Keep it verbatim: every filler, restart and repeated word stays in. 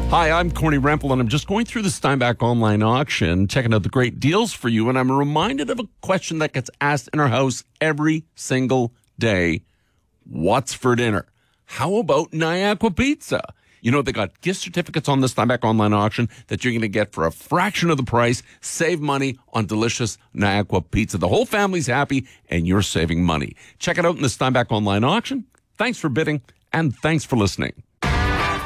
Hi, I'm Corny Rempel, and I'm just going through the Steinbach online auction, checking out the great deals for you, and I'm reminded of a question that gets asked in our house every single day. What's for dinner? How about Niagara Pizza? You know, they got gift certificates on the Steinbach online auction that you're going to get for a fraction of the price. Save money on delicious Niagara Pizza. The whole family's happy, and you're saving money. Check it out in the Steinbach online auction. Thanks for bidding, and thanks for listening.